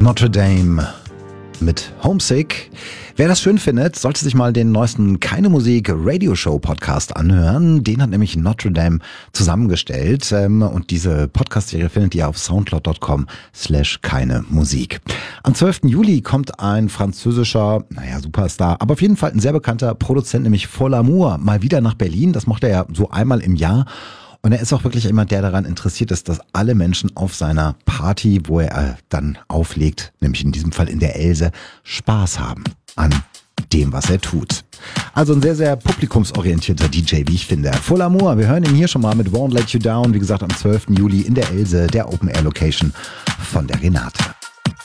Notre Dame mit Homesick. Wer das schön findet, sollte sich mal den neuesten Keine Musik Radioshow Podcast anhören. Den hat nämlich Notre Dame zusammengestellt. Und diese Podcast-Serie findet ihr auf soundcloud.com/keine Musik. Am 12. Juli kommt ein französischer, Superstar, aber auf jeden Fall ein sehr bekannter Produzent, nämlich Fol Amour, mal wieder nach Berlin. Das macht er ja so einmal im Jahr. Und er ist auch wirklich jemand, der daran interessiert ist, dass alle Menschen auf seiner Party, wo er dann auflegt, nämlich in diesem Fall in der Else, Spaß haben an dem, was er tut. Also ein sehr, sehr publikumsorientierter DJ, wie ich finde. Fol Amour, wir hören ihn hier schon mal mit Won't Let You Down, wie gesagt am 12. Juli in der Else, der Open Air Location von der Renate.